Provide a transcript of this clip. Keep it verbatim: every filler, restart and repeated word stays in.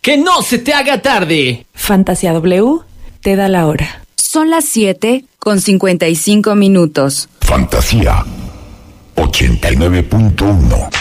¡Que no se te haga tarde! Fantasía W te da la hora. Son las siete con cincuenta y cinco minutos. Fantasía ochenta y nueve punto uno.